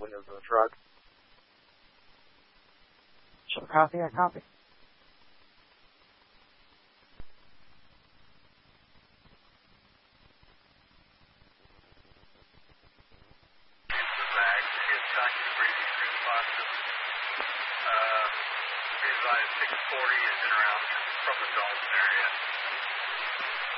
windows of the truck. Sure, copy, I copy. Is 640 is in around from the Dalton area.